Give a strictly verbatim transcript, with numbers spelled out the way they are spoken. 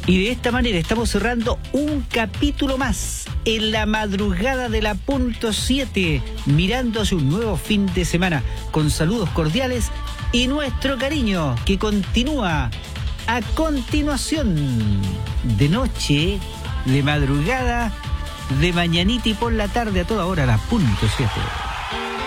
Y de esta manera estamos cerrando un capítulo más en la madrugada de la punto siete, mirando hacia un nuevo fin de semana, con saludos cordiales y nuestro cariño que continúa a continuación, de noche, de madrugada, de mañanita y por la tarde, a toda hora, la punto siete.